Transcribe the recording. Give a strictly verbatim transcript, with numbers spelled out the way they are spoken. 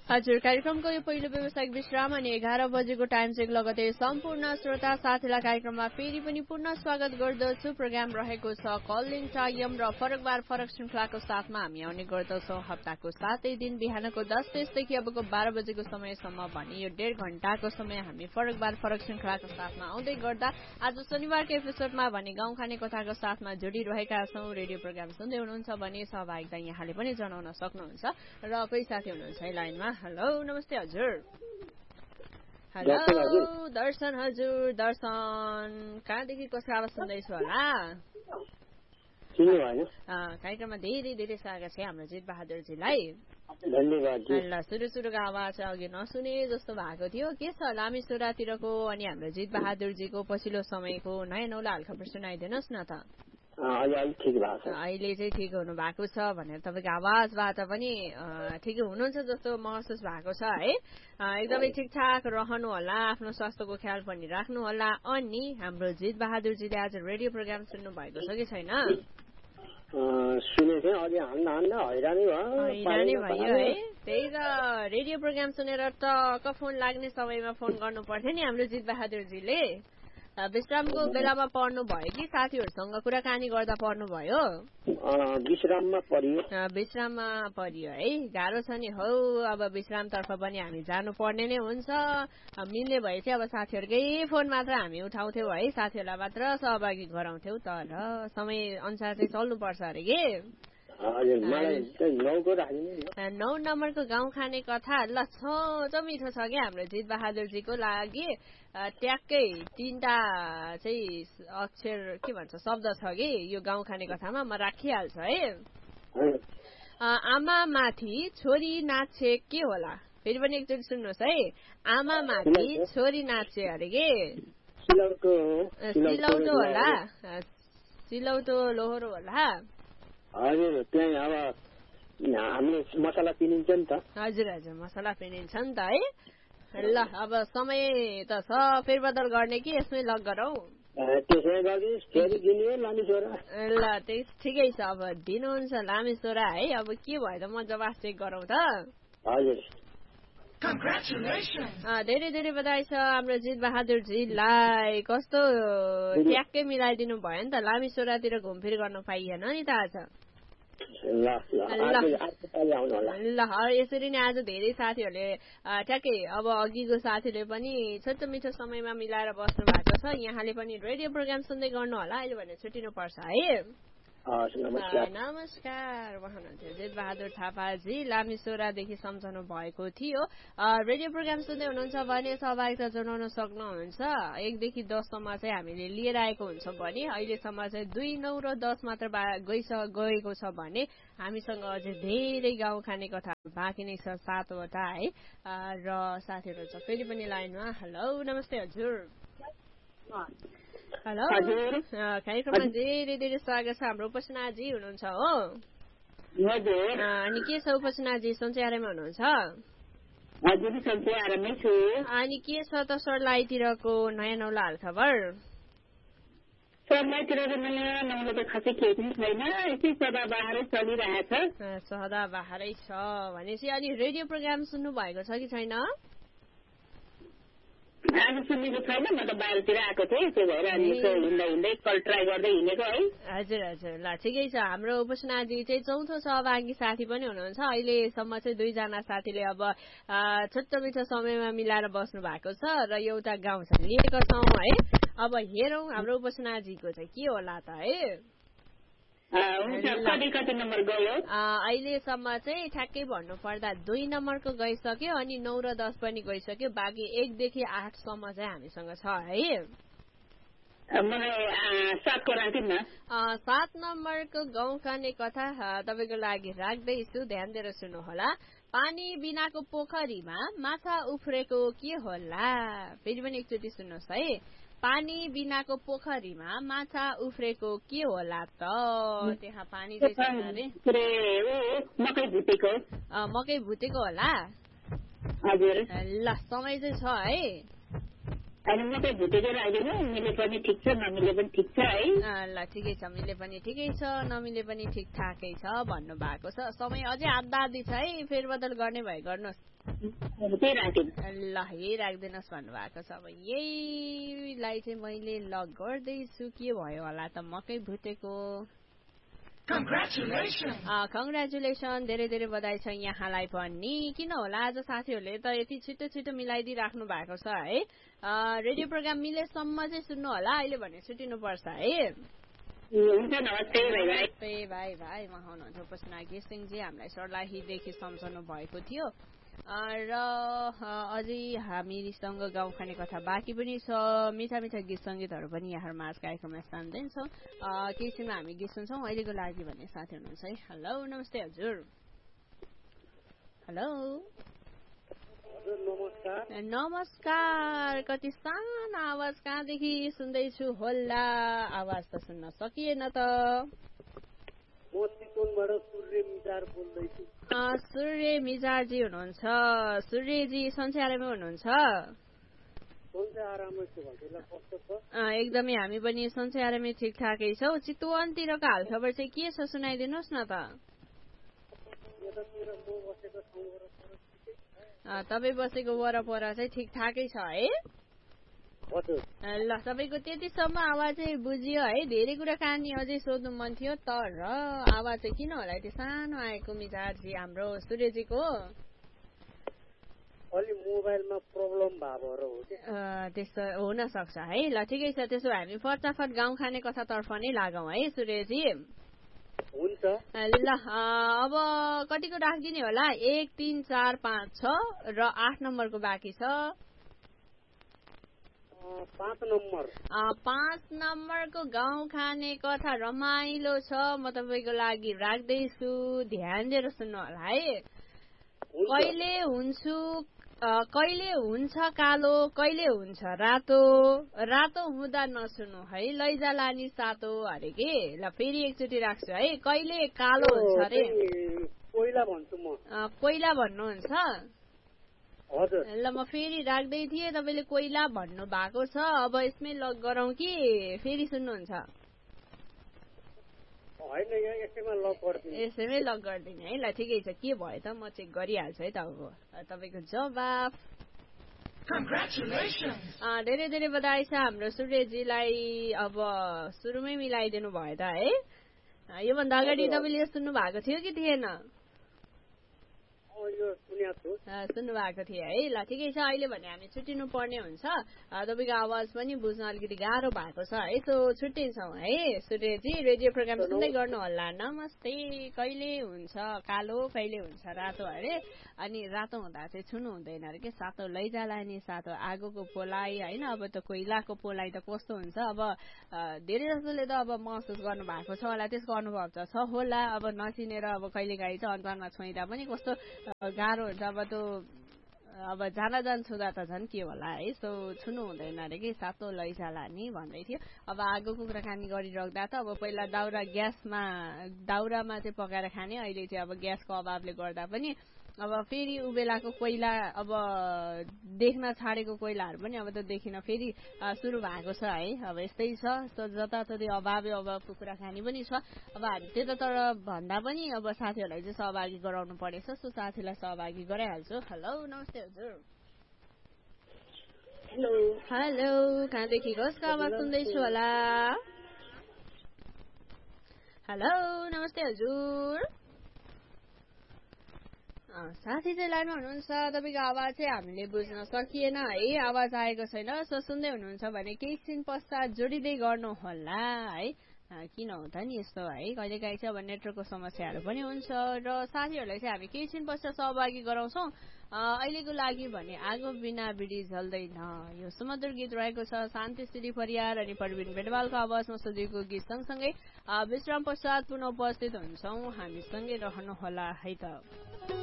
हजुर कार्यक्रमको यो पहिलो व्यवसायिक विश्राम अनि एघार बजेको टाइम चेक लगतै सम्पूर्ण श्रोता साथीलाई कार्यक्रममा फेरि पनि पुनः स्वागत गर्दछु। प्रोग्राम रहेको छ कलिङ टाइम र फरकबार फरक श्रृङ्खलाको साथमा हामी आउने गर्दछौँ हप्ताको सातै दिन बिहानको दस बजेदेखि अबको बाह्र बजेको समयसम्म भने यो डेढ घण्टाको समय हामी फरकबार फरक श्रृङ्खलाको साथमा आउँदै गर्दा आज शनिबारको एपिसोडमा भने गाउँ खाने कथाको साथमा जोडिरहेका छौँ। रेडियो प्रोग्राम सुन्दै हुनुहुन्छ भने सहभागिता यहाँले पनि जनाउन सक्नुहुन्छ र कोही साथी हुनुहुन्छ है लाइनमा। हेलो नमस्ते हजुर। हेलो दर्शन हजुर। दर्शन कहाँदेखि कसको आवाज सुन्दैछु होला? कार्यक्रममा धेरै धेरै स्वागत छ हाम्रो जित बहादुरजीलाई। धन्यवाद। ल सुरु सुरुको आवाज अघि नसुने जस्तो भएको थियो, के छ लामी सोरातिरको अनि हाम्रो जित बहादुरजीको पछिल्लो समयको नयाँ नौला हालखबर सुनाइदिनुहोस् न त। अहिले चाहिँ ठिक हुनु भएको छ भनेर तपाईँको आवाजबाट पनि ठिकै हुनुहुन्छ जस्तो महसुस भएको छ है। एकदमै ठिकठाक रहनु होला, आफ्नो स्वास्थ्यको ख्याल पनि राख्नु होला। अनि हाम्रो जित बहादुरजीले आज रेडियो प्रोग्राम सुन्नु भएको छ कि छैन? हैरानी भयो है। त्यही त रेडियो प्रोग्राम सुनेर टक्क फोन लाग्ने समयमा फोन गर्नु पर्थ्यो नि हाम्रो जित बहादुरजीले। विश्रामको बेलामा पढ्नु भयो कि साथीहरूसँग कुराकानी गर्दा पढ्नु भयो? विश्राममा परियो। विश्राममा परियो है। गाह्रो छ नि हौ, अब विश्रामतर्फ पनि हामी जानु पर्ने नै हुन्छ। मिल्ने भए चाहिँ अब साथीहरूकै फोन मात्र हामी उठाउँथ्यौँ है, साथीहरूलाई मात्र सहभागी गराउँथ्यौँ। तर समय अनुसार चाहिँ चल्नुपर्छ अरे के। नौ नम्बरको गाउँ खाने कथा ल छ मिठो छ क्या हाम्रो जित बहादुरजीको लागि। ट्याक्कै तीनटा चाहिँ अक्षर के भन्छ शब्द छ कि यो गाउँ खाने कथामा, म राखिहाल्छु है। आमा माथि छोरी नाचे के होला? फेरि पनि एकचोटि सुन्नुहोस् है। आमा माथि छोरी नाचे अरे के? सिलौटो होला, सिलौटो लोहोरो होला। हजुर त्यहाँ अब हामीले मसला पिनिन्छ नि त। हजुर हजुर मसला पिनिन्छ नि त है। ल अब समय त छ फेरबदल गर्ने कि यसमै लग गरौँ? त्यसै गरी फेरि दिनु लामी छोरा। ल त्यही ठिकै छ, अब दिनुहुन्छ लामी छोरा है। अब के भयो त म जवाफ चेक गरौँ त। हजुर धेरै धेरै बधाई छ हाम्रो जित बहादुरजीलाई। कस्तो ट्याक्कै मिलाइदिनु भयो नि त, लामी छोरातिर घुमफिर गर्न पाइएन नि त आज। ल यसरी नै आज धेरै साथीहरूले ठ्याक्कै अब अघिको साथीले पनि छोटो मिठो समयमा मिलाएर बस्नु भएको छ। यहाँले पनि रेडियो प्रोग्राम सुन्दै गर्नु होला। अहिले भने छुट्टिनु पर्छ है। नमस्कार भन्नुहुन्थ्यो जित बहादुर थापाजी, लामिसोरादेखि सम्झनु भएको थियो। रेडियो प्रोग्राम सुन्दै हुनुहुन्छ भने सहभागिता जनाउन सक्नुहुन्छ। एकदेखि दससम्म चाहिँ हामीले लिएर आएको हुन्छौँ भने अहिलेसम्म चाहिँ दुई नौ र दस मात्र गइस गएको छ भने हामीसँग अझै धेरै गाउँ खाने कथा बाँकी नै छ, सातवटा है। र साथीहरू छ फेरि पनि लाइनमा। हेलो नमस्ते हजुर। हेलो कार्यक्रममा धेरै धेरै स्वागत छ। हाम्रो उपासनाजी हुनुहुन्छ हो? अनि के छ उपासनाजी, सन्चै आरामै हुनुहुन्छ? अनि के छ त सरलाईतिरको नयाँ नौला हाल खबर? सदाबहारै छ भनेपछि अनि रेडियो प्रोग्राम सुन्नु भएको छ कि छैन? आज सुनेको छैन, म त बाहिरतिर आएको थिएँ, त्यो भएर हिँड्दा हिँड्दै कल ट्राई गर्दै हिँडेको है। हजुर हजुर ल ठिकै छ। हाम्रो उपासनाजी चाहिँ चौथो सहभागी साथी पनि हुनुहुन्छ। अहिलेसम्म चाहिँ दुईजना साथीले अब छोटो मिठो समयमा मिलाएर बस्नु भएको छ र एउटा गाउँ चाहिँ लिएको छौँ है। अब हेरौँ हाम्रो उपासनाजीको चाहिँ के होला त है। अहिलेसम्म चाहिँ ठ्याक्कै भन्नु पर्दा दुई नम्बरको गइसक्यो अनि नौ र दस पनि गइसक्यो। बाँकी एकदेखि आठसम्म चाहिँ हामीसँग छ है। सात नम्बरको गाउँ खाने कथा तपाईँको लागि राख्दैछु, ध्यान दिएर सुन्नु होला। पानी बिनाको पोखरीमा माछा उफ्रेको के होला? फेरि पनि एकचोटि सुन्नुहोस् है। पानी बिनाको पोखरीमा माछा उफ्रेको के होला त? त्यहाँ पानी चाहिँ छैन अरे। मकै भुटेको। मकै भुटेको होला। हजुर ल समय चाहिँ छ है। अनि म चाहिँ भुटेको राखिदिनु मिले पनि ठिक छ नमिले पनि ठिक छ है ल ठिकै छ मिले पनि ठिकै छ नमिले पनि ठिक ठाकै छ भन्नु भएको छ समय अझै आधा आधी छ है फेरबदल गर्ने भए गर्नुहोस् ल यही राखिदिनुहोस् भन्नुभएको छ अब यहीलाई चाहिँ मैले लक गर्दैछु के भयो होला त मकै भुटेको कङ्ग्रेचुलेसन धेरै धेरै बधाई छ यहाँलाई पनि किन होला आज साथीहरूले त यति छिटो छिटो मिलाइदिइ राख्नु भएको छ है रेडियो प्रोग्राम मिलेसम्म चाहिँ सुन्नु होला अहिले भने छुटिनु पर्छ है नमस्ते भाइ भाइ म हुनुहुन्छ उपासना घिसिङजी हामीलाई सर्लाहीदेखि सम्झाउनु भएको थियो र अझै हामीसँग गाउँ खाने कथा बाँकी पनि छ मिठा मिठा गीत सङ्गीतहरू पनि यहाँहरूमा आज कार्यक्रममा स्थान दिन्छौँ केही छिनमा हामी गीत सुन्छौँ अहिलेको लागि भन्ने साथी हुनुहुन्छ है हेलो नमस्ते हजुर हेलो नमस्कार कति सानो आवाज कहाँदेखि सुन्दैछु होला आवाज त सुन्न सकिएन त सूर्य मिजारजी हुनुहुन्छ सूर्यजी सन्चै आरामै हुनुहुन्छ एकदमै हामी पनि सन्चै आरामै ठिक ठाकै छौ चितवनतिरको हालखबर चाहिँ के छ सुनाइदिनुहोस् न त तपाईँ बसेको वरपर चाहिँ ठिक ठाकै छ है ल सबैको त्यतिसम्म आवाज चाहिँ बुझियो है धेरै कुराकानी अझै सोध्नु मन थियो तर आवाज चाहिँ किन होला यति सानो आएको मिजाजी हाम्रो सूर्यजीको मोबाइलमा प्रब्लम भएर हो त्यस्तो हुन सक्छ है ल ठिकै छ त्यसो भए हामी फटाफट गाउँ खाने कथातर्फ नै लागौँ है सूर्यजी हुन्छ ल अब कतिको राखिदिने होला एक तीन चार पाँच छ र आठ नम्बरको बाँकी छ पाँच नम्बर पाँच नम्बरको गाउँ खाने कथा रमाइलो छ म तपाईँको लागि राख्दैछु ध्यान दिएर सुन्नु होला है कहिले हुन्छु कहिले हुन्छ कालो कहिले हुन्छ रातो रातो हुँदा नसुन्नु है लैजा लानी सातो अरे के ल फेरि एकचोटि राख्छु है कहिले कालो हुन्छ अरे कोइला भन्छु म कोइला भन्नुहुन्छ हजुर ल म फेरि राख्दै थिएँ तपाईँले कोइला भन्नु भएको छ अब यसमै लक गरौँ कि फेरि सुन्नुहुन्छ यसैमै लक गरिदिने है ल ठिकै छ के भयो त म चेक गरिहाल्छु है तपाईँको तपाईँको जवाफ धेरै धेरै बधाई छ हाम्रो सूर्यजीलाई अब सुरुमै मिलाइदिनु भयो त है योभन्दा अगाडि तपाईँले सुन्नु भएको थियो कि थिएन सुन्नु भएको थियो है ल ठिकै छ अहिले भने हामी छुट्टिनु पर्ने हुन्छ तपाईँको आवाज पनि बुझ्न अलिकति गाह्रो भएको छ है सो छुट्टिन्छौँ है सूर्यजी रेडियो प्रोग्राम सुन्दै गर्नु होला नमस्ते कहिले हुन्छ कालो कहिले हुन्छ रातो अरे अनि रातो हुँदा चाहिँ छुनु हुँदैन अरे के सातो लैजाला नि सातो आगोको पोलाइ होइन अब त कोइलाको पोलाइ त कस्तो हुन्छ अब धेरै जसोले त अब महसुस गर्नु भएको छ होला त्यसको अनुभव त छ होला अब नचिनेर अब कहिले काहीँ चाहिँ अनुहारमा छोइँदा पनि कस्तो गाह्रो हुन्छ अब त्यो अब जान जान छुँदा त झन् के होला है सो छुनु हुँदैन अरे कि सातो लैजाला नि भन्दै थियो अब आगोको कुराकानी गरिराख्दा त अब पहिला दाउरा ग्यासमा दाउरामा चाहिँ पकाएर खाने अहिले चाहिँ अब ग्यासको अभावले गर्दा पनि अब फेरि उबेलाको कोइला अब देख्न छाडेको कोइलाहरू पनि अब त देखिन फेरि सुरु भएको छ है अब यस्तै छ जताततै अभावै अभावको कुराकानी पनि छ अब हामी त्यतातिर भन्दा पनि अब साथीहरूलाई चाहिँ सहभागी गराउनु परेछ सो साथीलाई सहभागी गराइहाल्छु हेलो नमस्ते हजुर हेलो हेलो कहाँदेखि कसको आवाज सुन्दैछु होला हेलो नमस्ते हजुर साथी चाहिँ लाइनमा हुनुहुन्छ तपाईँको आवाज चाहिँ हामीले बुझ्न सकिएन है आवाज आएको छैन सो सुन्दै हुनुहुन्छ भने केही छिन पश्चात जोडिँदै गर्नु होला है किन हुन्छ नि यस्तो है कहिलेकाहीँ चाहिँ अब नेटवर्कको समस्याहरू पनि हुन्छ र साथीहरूलाई चाहिँ हामी केही छिन पश्चात सहभागी गराउँछौँ अहिलेको लागि भने आगो बिना बिडी जल्दैन यो सुमधुर गीत रहेको छ शान्ति श्री परियार अनि परवीन बेडवालको आवाजमा सजिएको गीत सँगसँगै विश्राम पश्चात पुनः उपस्थित हुन्छौँ हामीसँगै रहनु होला है त।